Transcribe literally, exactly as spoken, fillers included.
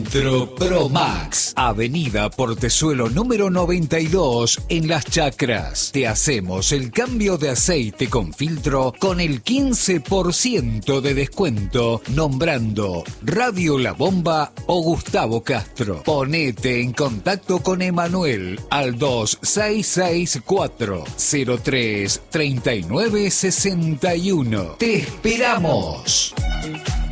Filtro Pro Max, Avenida Portezuelo número noventa y dos en Las Chacras. Te hacemos el cambio de aceite con filtro con el quince por ciento de descuento nombrando Radio La Bomba o Gustavo Castro. Ponete en contacto con Emanuel al dos seis seis cuatro cero tres tres nueve seis uno. ¡Te esperamos!